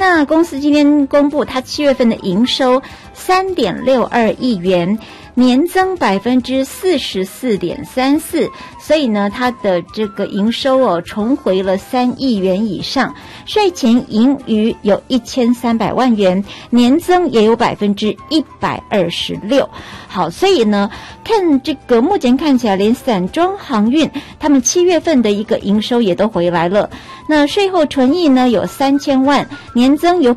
那公司今天公布它7月份的营收3.62亿元，年增44.34%，所以呢，它的这个营收重回了3亿元以上，税前盈余有1300万元，年增也有126%。好，所以呢，看这个目前看起来，连散装航运他们7月份的一个营收也都回来了。那税后纯益呢有3000万，年增有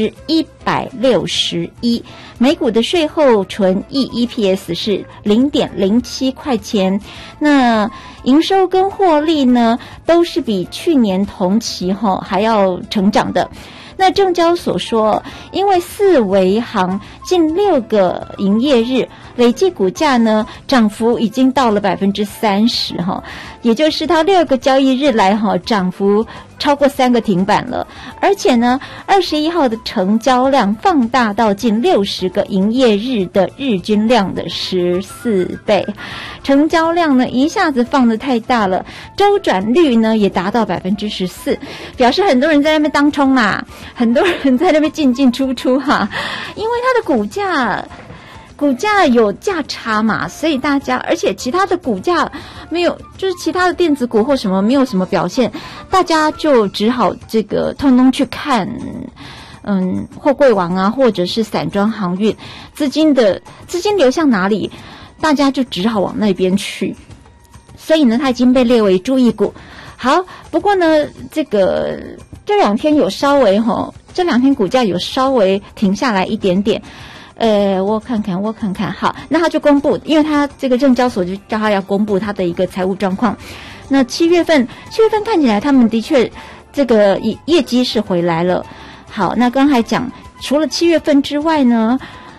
161%，每股的税后纯益 EPS 是0.07块钱。那营收跟获利呢都是比去年同期还要成长的。那证交所说，因为四维航近6个营业日累计股价呢涨幅已经到了30%，也就是它6个交易日来涨幅超过3个停板了，而且呢21号的成交量放大到近60个营业日的日均量的14倍，成交量呢一下子放得太大了，周转率呢也达到14%，表示很多人在那边当冲啦，很多人在那边进进出出哈，因为它的股价有价差嘛，所以大家，而且其他的股价没有，就是其他的电子股或什么没有什么表现，大家就只好这个通通去看货柜网啊，或者是散装航运，资金流向哪里，大家就只好往那边去，所以呢它已经被列为注意股。好，不过呢这两天有稍微这2天股价有稍微停下来一点点。我看看，好，那他就公布，因为他这个证交所就叫他要公布他的一个财务状况。那7月份看起来他们的确这个业绩是回来了。好，那刚才讲除了7月份之外呢，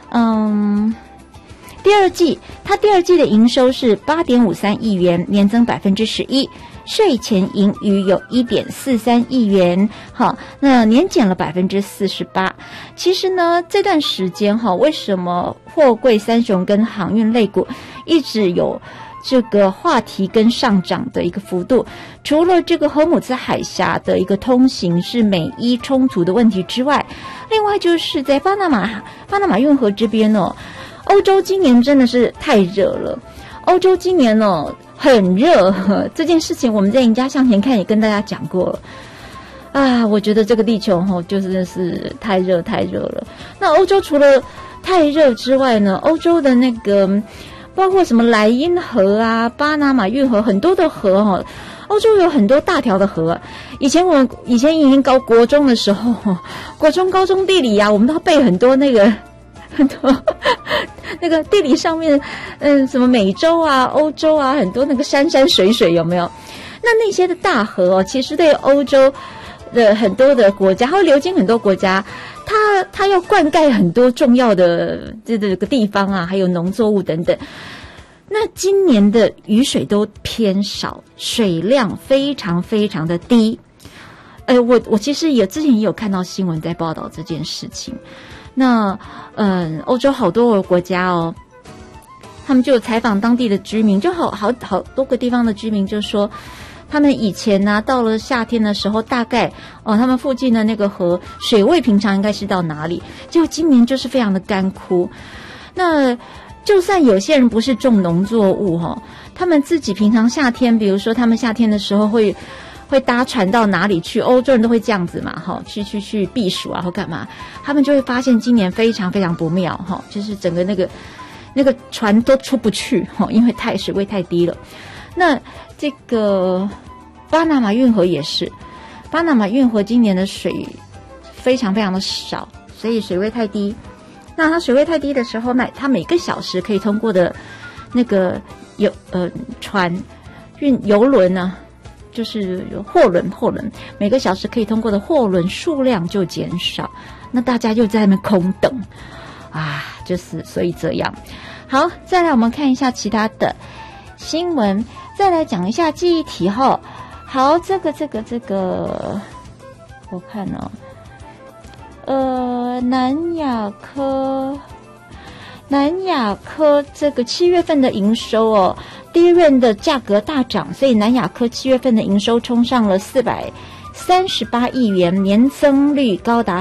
第二季的营收是8.53亿元，年增11%。税前盈余有1.43亿元，好，那年减了48%。其实呢，这段时间为什么货柜三雄跟航运类股一直有这个话题跟上涨的一个幅度？除了这个荷姆兹海峡的一个通行是美伊冲突的问题之外，另外就是在巴拿马运河这边欧洲今年真的是太热了。欧洲今年很热，这件事情我们在赢家向前看也跟大家讲过了啊。我觉得这个地球就真的是太热了。那欧洲除了太热之外呢，欧洲的那个包括什么莱茵河啊、巴拿马运河，很多的河欧洲有很多大条的河。以前已经国中的时候，国中高中地理啊，我们都要背很多那个地理上面什么美洲啊、欧洲啊，很多那个山水有没有？那些的大河其实对欧洲的很多的国家，它会流经很多国家，它要灌溉很多重要的这个地方啊，还有农作物等等。那今年的雨水都偏少，水量非常非常的低。我其实之前也有看到新闻在报道这件事情。那欧洲好多个国家他们就有采访当地的居民，就好多个地方的居民就说，他们以前呢到了夏天的时候，大概他们附近的那个河水位平常应该是到哪里，结果今年就是非常的干枯。那就算有些人不是种农作物他们自己平常夏天，比如说他们夏天的时候会搭船到哪里去，欧洲人都会这样子嘛去避暑啊或干嘛，他们就会发现今年非常非常不妙就是整个那个船都出不去因为水位太低了。那这个巴拿马运河也是，巴拿马运河今年的水非常非常的少，所以水位太低。那它水位太低的时候，那它每个小时可以通过的那个游轮呢，就是有货轮，每个小时可以通过的货轮数量就减少，那大家就在那边空等啊，就是所以这样。好，再来我们看一下其他的新闻，再来讲一下记忆体好，这个我看南亚科这个7月份的营收低润的价格大涨，所以南亚科7月份的营收冲上了438亿元，年增率高达